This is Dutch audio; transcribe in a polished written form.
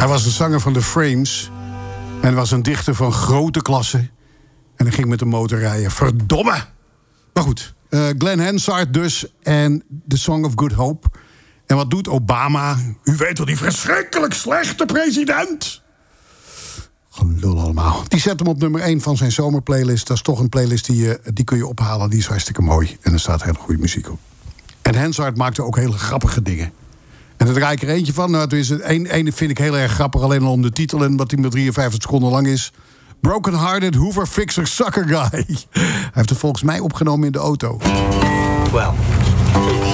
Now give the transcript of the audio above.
Hij was de zanger van The Frames. En was een dichter van grote klasse. En hij ging met de motor rijden. Verdomme! Maar goed, Glenn Hansard dus. En The Song of Good Hope. En wat doet Obama? U weet wel, die verschrikkelijk slechte president. Gelul allemaal. Die zet hem op nummer 1 van zijn zomerplaylist. Dat is toch een playlist die kun je ophalen. Die is hartstikke mooi. En er staat hele goede muziek op. En Hansard maakte ook hele grappige dingen. En daar draai ik er eentje van. Nou, Eén vind ik heel erg grappig. Alleen al om de titel en wat hij maar 53 seconden lang is. Broken Hearted Hoover Fixer Sucker Guy. Hij heeft het volgens mij opgenomen in de auto. Well...